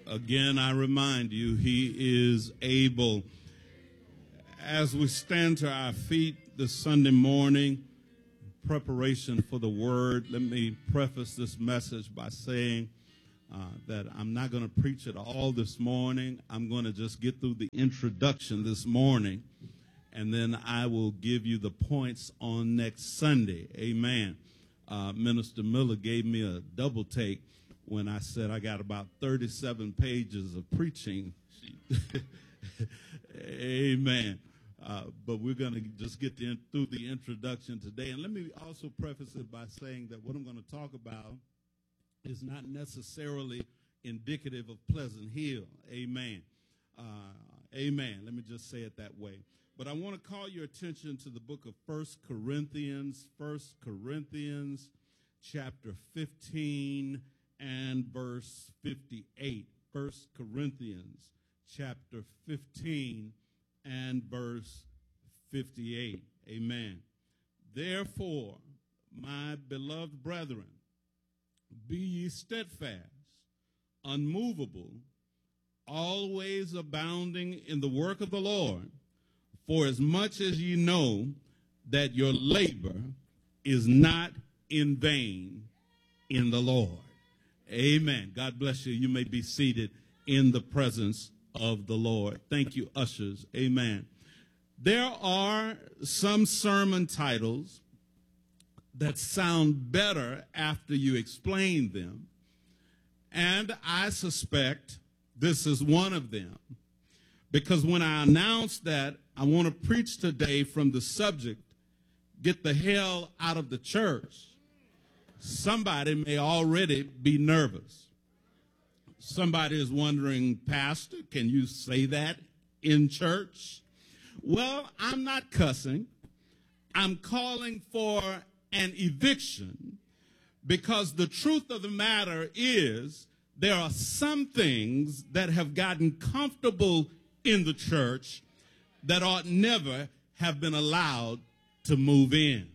Again, I remind you, he is able. As we stand to our feet this Sunday morning, preparation for the word, let me preface this message by saying that I'm not going to preach it all this morning. I'm going to just get through the introduction this morning, and then I will give you the points on next Sunday. Amen. Minister Miller gave me a double take when I said I got about 37 pages of preaching. Amen. But we're going to just get through the introduction today. And let me also preface it by saying that what I'm going to talk about is not necessarily indicative of Pleasant Hill. Amen. Amen. Let me just say it that way. But I want to call your attention to the book of 1 Corinthians, chapter 15 and verse 58. 1 Corinthians, chapter 15 and verse 58. Amen. Therefore, my beloved brethren, be ye steadfast, unmovable, always abounding in the work of the Lord, for as much as ye know that your labor is not in vain in the Lord. Amen. God bless you. You may be seated in the presence of the Lord. Thank you, ushers. Amen. There are some sermon titles that sound better after you explain them, and I suspect this is one of them, because when I announced that I want to preach today from the subject, get the hell out of the church, somebody may already be nervous. Somebody is wondering, Pastor, can you say that in church? Well, I'm not cussing. I'm calling for an eviction, because the truth of the matter is there are some things that have gotten comfortable in the church that ought never have been allowed to move in.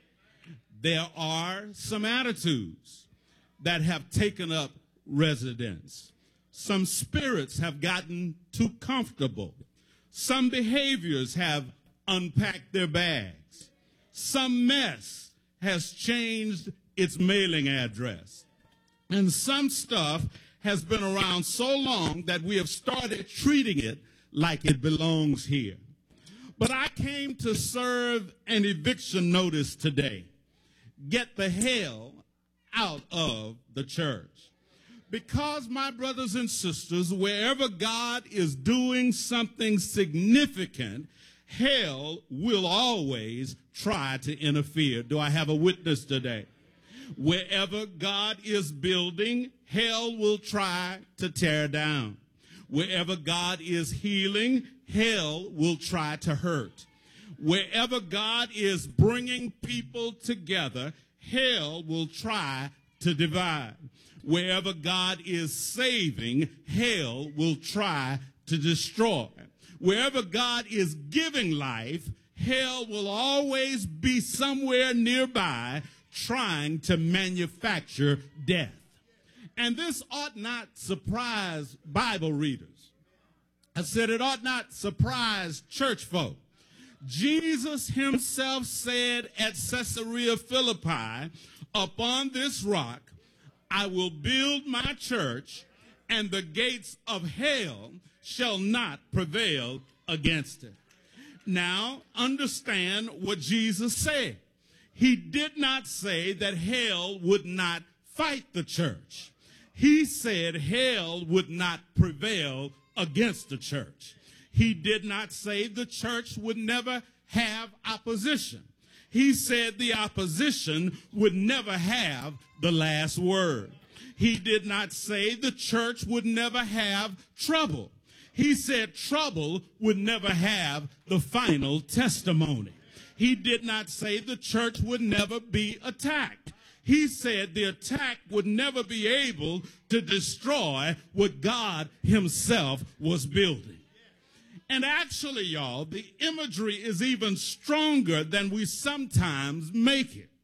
There are some attitudes that have taken up residence. Some spirits have gotten too comfortable. Some behaviors have unpacked their bags. Some mess has changed its mailing address. And some stuff has been around so long that we have started treating it like it belongs here. But I came to serve an eviction notice today. Get the hell out of the church. Because, my brothers and sisters, wherever God is doing something significant, hell will always try to interfere. Do I have a witness today? Wherever God is building, hell will try to tear down. Wherever God is healing, hell will try to hurt. Wherever God is bringing people together, hell will try to divide. Wherever God is saving, hell will try to destroy. Wherever God is giving life, hell will always be somewhere nearby trying to manufacture death. And this ought not surprise Bible readers. I said it ought not surprise church folk. Jesus himself said at Caesarea Philippi, upon this rock I will build my church, and the gates of hell shall not prevail against it. Now, understand what Jesus said. He did not say that hell would not fight the church. He said hell would not prevail against the church. He did not say the church would never have opposition. He said the opposition would never have the last word. He did not say the church would never have trouble. He said trouble would never have the final testimony. He did not say the church would never be attacked. He said the attack would never be able to destroy what God himself was building. And actually, y'all, the imagery is even stronger than we sometimes make it.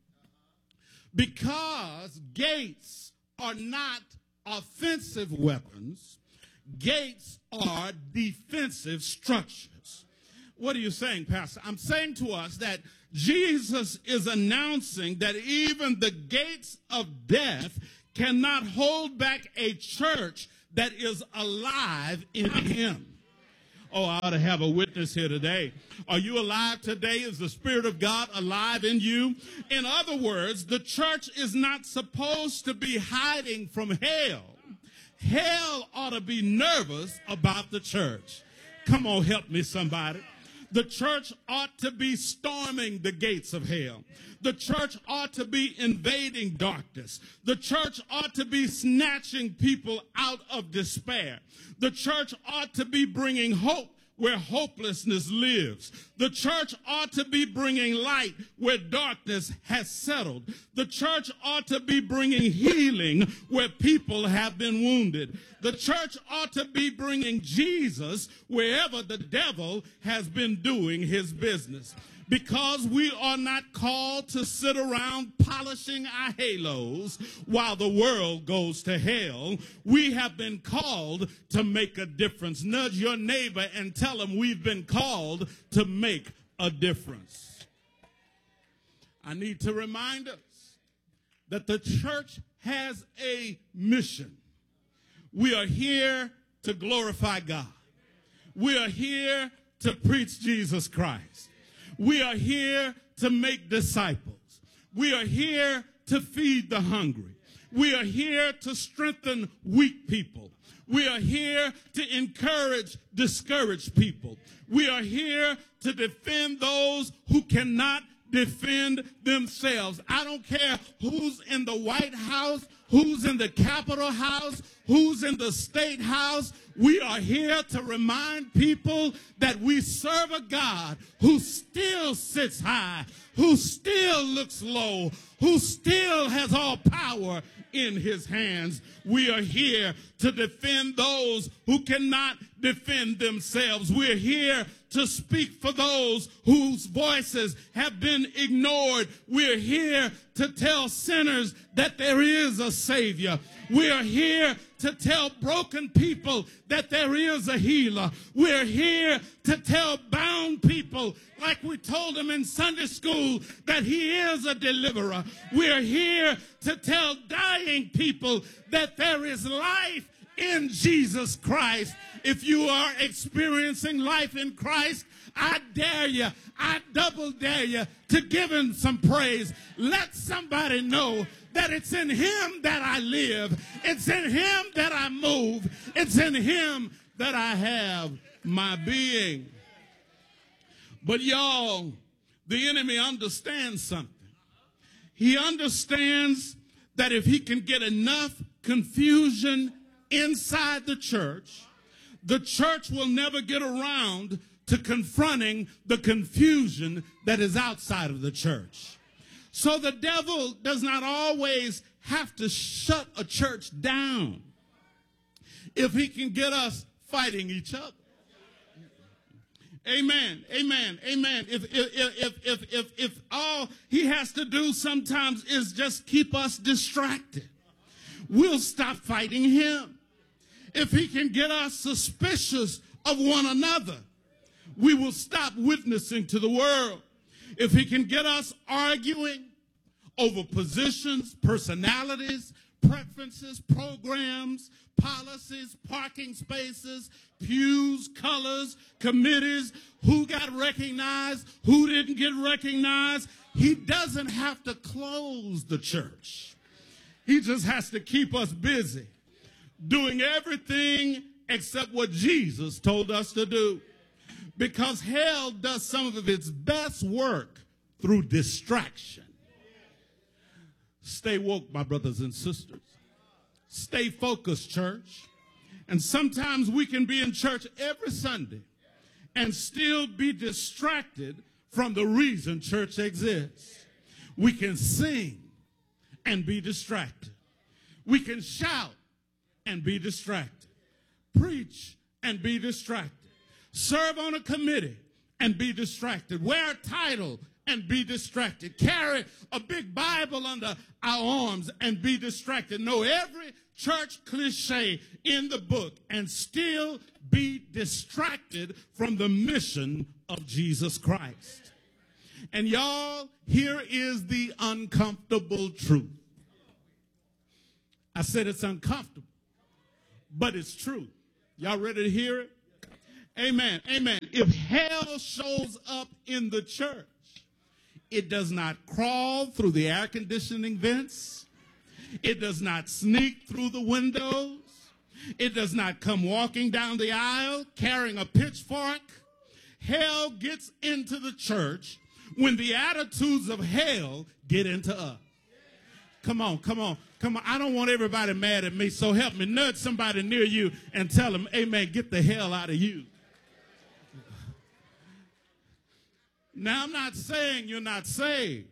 Because gates are not offensive weapons, Gates are defensive structures. What are you saying, Pastor? I'm saying to us that Jesus is announcing that even the gates of death cannot hold back a church that is alive in him. Oh, I ought to have a witness here today. Are you alive today? Is the Spirit of God alive in you? In other words, the church is not supposed to be hiding from hell. Hell ought to be nervous about the church. Come on, help me, somebody. The church ought to be storming the gates of hell. The church ought to be invading darkness. The church ought to be snatching people out of despair. The church ought to be bringing hope where hopelessness lives. The church ought to be bringing light where darkness has settled. The church ought to be bringing healing where people have been wounded. The church ought to be bringing Jesus wherever the devil has been doing his business. Because we are not called to sit around polishing our halos while the world goes to hell. We have been called to make a difference. Nudge your neighbor and tell him we've been called to make a difference. I need to remind us that the church has a mission. We are here to glorify God. We are here to preach Jesus Christ. We are here to make disciples. We are here to feed the hungry. We are here to strengthen weak people. We are here to encourage discouraged people. We are here to defend those who cannot defend themselves. I don't care who's in the White House, who's in the Capitol House, who's in the State House. We are here to remind people that we serve a God who still sits high, who still looks low, who still has all power in his hands. We are here to defend those who cannot defend themselves. We're here to speak for those whose voices have been ignored. We're here to tell sinners that there is a Savior. We are here to tell broken people that there is a healer. We're here to tell bound people, like we told them in Sunday school, that he is a deliverer. We're here to tell dying people that there is life in Jesus Christ. If you are experiencing life in Christ, I dare you, I double dare you to give him some praise. Let somebody know that it's in him that I live. It's in him that I move. It's in him that I have my being. But y'all, the enemy understands something. He understands that if he can get enough confusion inside the church will never get around to confronting the confusion that is outside of the church. So the devil does not always have to shut a church down if he can get us fighting each other. Amen, amen, amen. If all he has to do sometimes is just keep us distracted, we'll stop fighting him. If he can get us suspicious of one another, we will stop witnessing to the world. If he can get us arguing over positions, personalities, preferences, programs, policies, parking spaces, pews, colors, committees, who got recognized, who didn't get recognized, he doesn't have to close the church. He just has to keep us busy doing everything except what Jesus told us to do. Because hell does some of its best work through distraction. Stay woke, my brothers and sisters. Stay focused, church. And sometimes we can be in church every Sunday and still be distracted from the reason church exists. We can sing and be distracted. We can shout and be distracted. Preach and be distracted. Serve on a committee and be distracted. Wear a title and be distracted. Carry a big Bible under our arms and be distracted. Know every church cliche in the book and still be distracted from the mission of Jesus Christ. And y'all, here is the uncomfortable truth. I said it's uncomfortable, but it's true. Y'all ready to hear it? Amen. Amen. If hell shows up in the church, it does not crawl through the air conditioning vents. It does not sneak through the windows. It does not come walking down the aisle carrying a pitchfork. Hell gets into the church when the attitudes of hell get into us. Come on, come on, come on. I don't want everybody mad at me, so help me. Nudge somebody near you and tell them, amen, get the hell out of you. Now, I'm not saying you're not saved.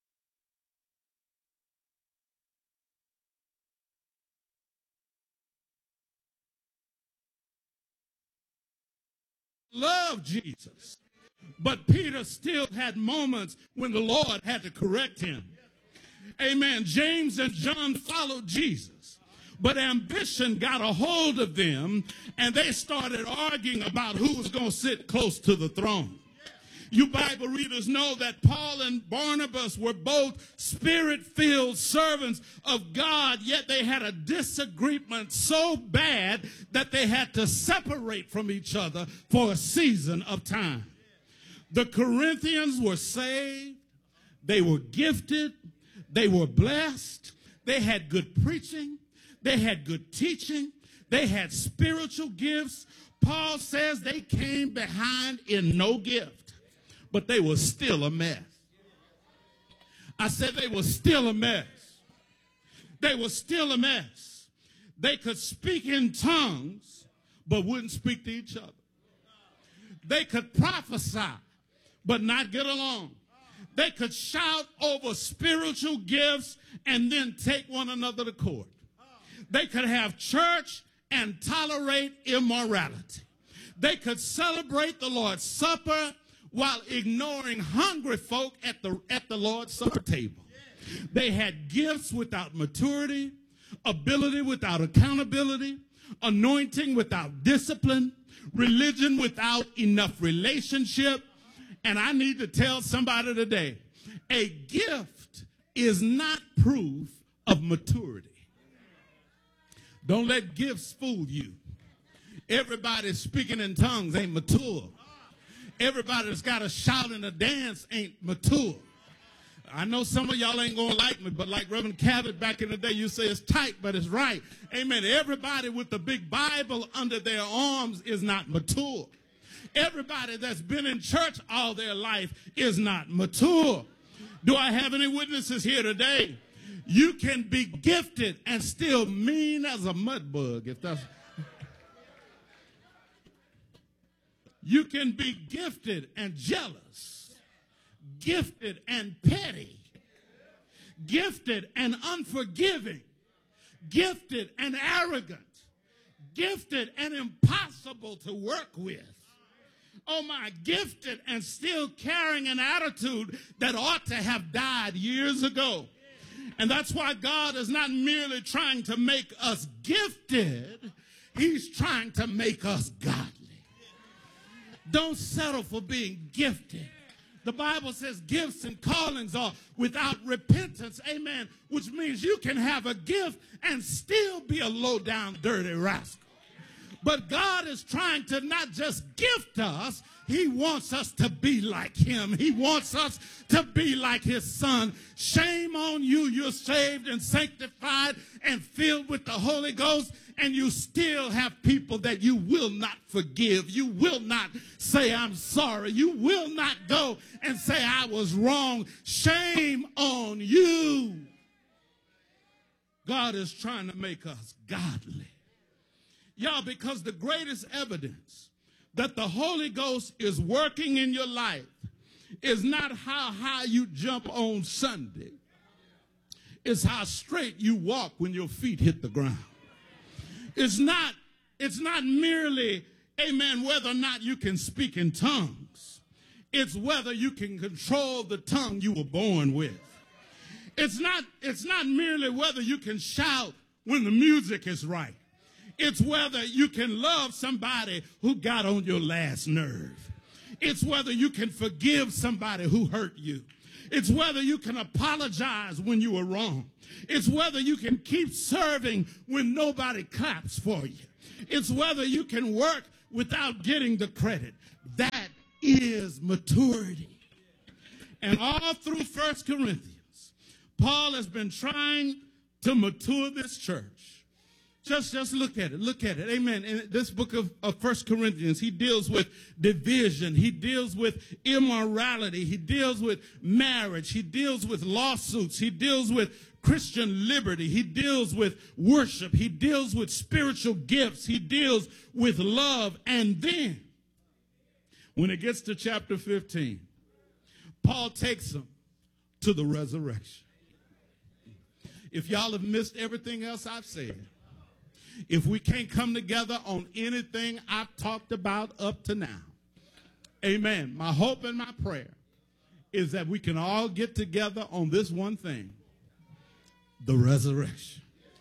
Love Jesus. But Peter still had moments when the Lord had to correct him. Amen. James and John followed Jesus, but ambition got a hold of them, and they started arguing about who was going to sit close to the throne. You Bible readers know that Paul and Barnabas were both spirit-filled servants of God, yet they had a disagreement so bad that they had to separate from each other for a season of time. The Corinthians were saved, they were gifted, they were blessed, they had good preaching, they had good teaching, they had spiritual gifts. Paul says they came behind in no gift, but they were still a mess. I said they were still a mess. They were still a mess. They could speak in tongues, but wouldn't speak to each other. They could prophesy, but not get along. They could shout over spiritual gifts and then take one another to court. They could have church and tolerate immorality. They could celebrate the Lord's Supper while ignoring hungry folk at the Lord's Supper table. They had gifts without maturity, ability without accountability, anointing without discipline, religion without enough relationship. And I need to tell somebody today, a gift is not proof of maturity. Don't let gifts fool you. Everybody speaking in tongues ain't mature. Everybody that's got a shout and a dance ain't mature. I know some of y'all ain't gonna like me, but like Reverend Cabot back in the day, you say it's tight, but it's right. Amen. Everybody with the big Bible under their arms is not mature. Everybody that's been in church all their life is not mature. Do I have any witnesses here today? You can be gifted and still mean as a mud bug. If that's, you can be gifted and jealous, gifted and petty, gifted and unforgiving, gifted and arrogant, gifted and impossible to work with. Oh my, gifted and still carrying an attitude that ought to have died years ago. And that's why God is not merely trying to make us gifted, he's trying to make us godly. Don't settle for being gifted. The Bible says gifts and callings are without repentance, amen, which means you can have a gift and still be a low-down, dirty rascal. But God is trying to not just gift us, he wants us to be like him. He wants us to be like his son. Shame on you, you're saved and sanctified and filled with the Holy Ghost, and you still have people that you will not forgive. You will not say, I'm sorry. You will not go and say, I was wrong. Shame on you. God is trying to make us godly. Y'all, because the greatest evidence that the Holy Ghost is working in your life is not how high you jump on Sunday. It's how straight you walk when your feet hit the ground. It's not merely, amen, whether or not you can speak in tongues. It's whether you can control the tongue you were born with. It's not merely whether you can shout when the music is right. It's whether you can love somebody who got on your last nerve. It's whether you can forgive somebody who hurt you. It's whether you can apologize when you were wrong. It's whether you can keep serving when nobody claps for you. It's whether you can work without getting the credit. That is maturity. And all through 1 Corinthians, Paul has been trying to mature this church. Just look at it. Look at it. Amen. In this book of 1 Corinthians, he deals with division. He deals with immorality. He deals with marriage. He deals with lawsuits. He deals with Christian liberty. He deals with worship. He deals with spiritual gifts. He deals with love. And then, when it gets to chapter 15, Paul takes them to the resurrection. If y'all have missed everything else I've said, if we can't come together on anything I've talked about up to now, amen, my hope and my prayer is that we can all get together on this one thing, the resurrection.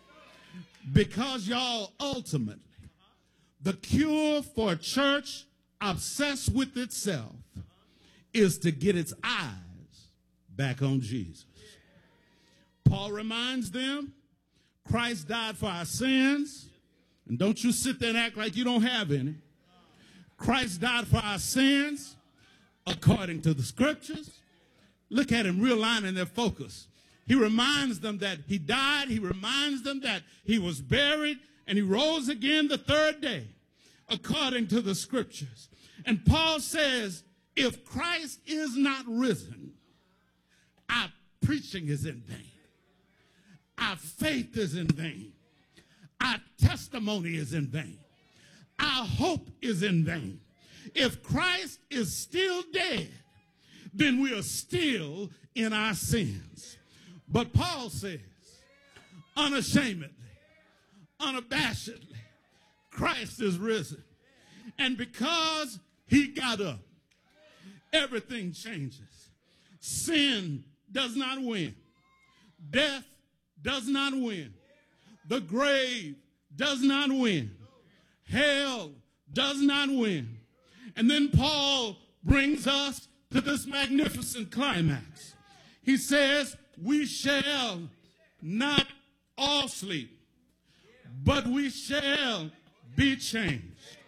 Because y'all, ultimately, the cure for a church obsessed with itself is to get its eyes back on Jesus. Paul reminds them, Christ died for our sins. And don't you sit there and act like you don't have any. Christ died for our sins according to the scriptures. Look at him realigning their focus. He reminds them that he died. He reminds them that he was buried and he rose again the third day according to the scriptures. And Paul says, if Christ is not risen, our preaching is in vain. Our faith is in vain. Our testimony is in vain. Our hope is in vain. If Christ is still dead, then we are still in our sins. But Paul says, unashamedly, unabashedly, Christ is risen. And because he got up, everything changes. Sin does not win. Death does not win. The grave does not win. Hell does not win. And then Paul brings us to this magnificent climax. He says, we shall not all sleep, but we shall be changed.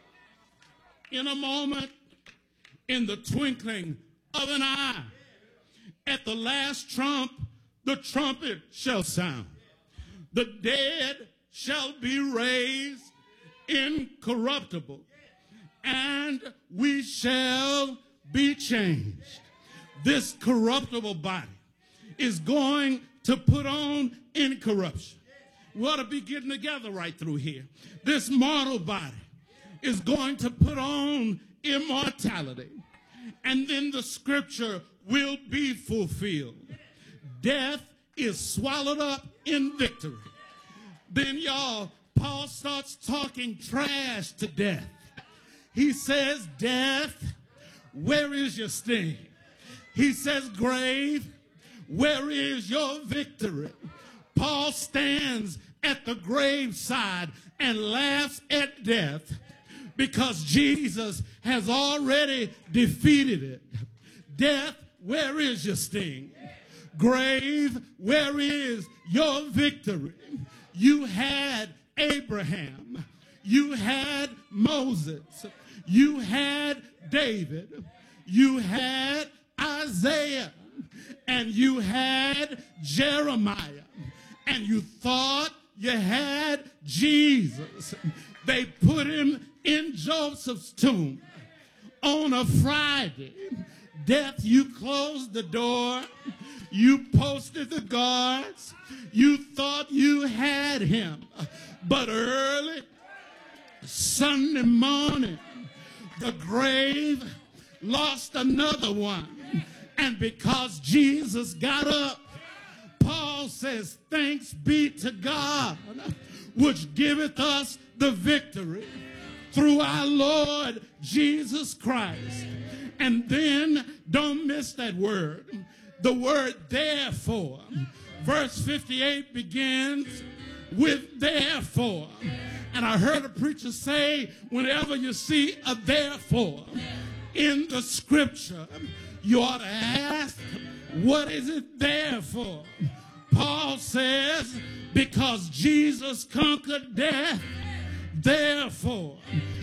In a moment, in the twinkling of an eye, at the last trump, the trumpet shall sound. The dead shall be raised incorruptible, and we shall be changed. This corruptible body is going to put on incorruption. We ought to be getting together right through here. This mortal body is going to put on immortality, and then the scripture will be fulfilled. Death is swallowed up in victory. Then, y'all, Paul starts talking trash to death. He says, death, where is your sting? He says, grave, where is your victory? Paul stands at the graveside and laughs at death because Jesus has already defeated it. Death, where is your sting? Grave, where is your victory? You had Abraham. You had Moses. You had David. You had Isaiah. And you had Jeremiah. And you thought you had Jesus. They put him in Joseph's tomb on a Friday. Death, you closed the door. You posted the guards. You thought you had him. But early Sunday morning, the grave lost another one. And because Jesus got up, Paul says, thanks be to God, which giveth us the victory through our Lord Jesus Christ. And then don't miss that word. The word therefore. Verse 58 begins with therefore. And I heard a preacher say, whenever you see a therefore in the scripture, you ought to ask, what is it there for? Paul says, because Jesus conquered death, therefore